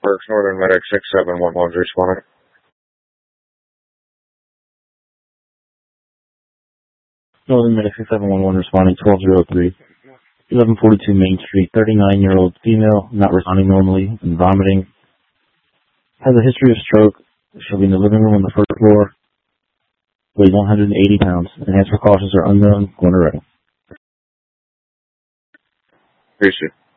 Parks, Northern Medic 6711 responding. Northern Medic 6711 responding 1203. 1142 Main Street, 39-year-old female, not responding normally and vomiting. Has a history of stroke. She'll be in the living room on the first floor. Weighs 180 pounds. Enhanced precautions are unknown. Going to ready. Appreciate it.